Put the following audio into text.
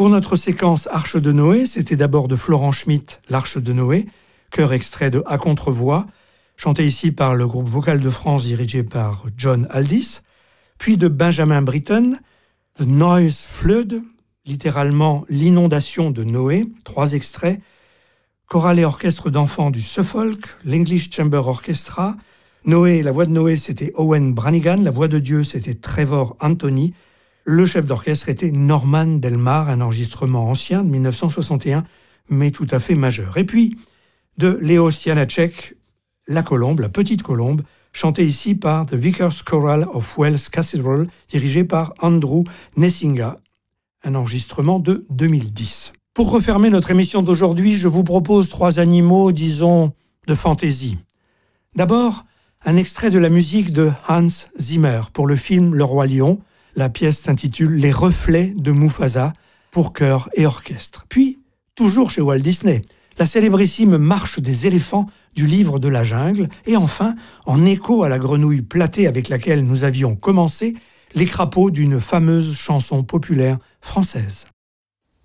Pour notre séquence Arche de Noé, c'était d'abord de Florent Schmitt, l'Arche de Noé, chœur extrait de À contre-voix, chanté ici par le groupe Vocal de France dirigé par John Aldis, puis de Benjamin Britten, The Noise Flood, littéralement l'inondation de Noé, 3 extraits, chorale et orchestre d'enfants du Suffolk, l'English Chamber Orchestra. Noé, la voix de Noé, c'était Owen Branigan, la voix de Dieu, c'était Trevor Anthony. Le chef d'orchestre était Norman Delmar, un enregistrement ancien de 1961, mais tout à fait majeur. Et puis, de Léos Janáček, La Colombe, la Petite Colombe, chantée ici par The Vicar's Choral of Wells Cathedral, dirigé par Andrew Nessinga, un enregistrement de 2010. Pour refermer notre émission d'aujourd'hui, je vous propose 3 animaux, disons, de fantaisie. D'abord, un extrait de la musique de Hans Zimmer pour le film Le Roi Lion. La pièce s'intitule « Les reflets de Mufasa » pour chœur et orchestre. Puis, toujours chez Walt Disney, la célébrissime Marche des éléphants du livre de la jungle. Et enfin, en écho à la grenouille platée avec laquelle nous avions commencé, les crapauds d'une fameuse chanson populaire française.